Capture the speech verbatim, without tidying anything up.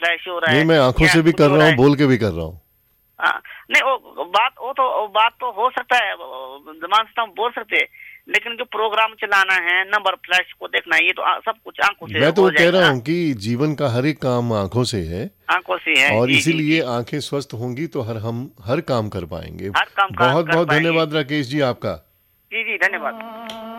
Flash हो रहा है। नहीं, मैं आंखों से भी कर रहा हूँ, बोल के भी कर रहा हूँ। हाँ, नहीं वो बात वो तो वो बात तो हो सकता है, जमान से हम बोल सकते हैं, लेकिन जो प्रोग्राम चलाना है, नंबर फ्लैश को देखना है, ये तो सब कुछ आंखों से मैं तो हो कह जाएगा रहा ना। हूँ कि जीवन का हर एक काम आंखों से है, आंखों से है। और जी जी इसीलिए जी, आंखें स्वस्थ होंगी तो हर हम हर काम कर पाएंगे। हर काम काम बहुत कर बहुत पाएंगे। धन्यवाद राकेश जी आपका। जी जी, धन्यवाद।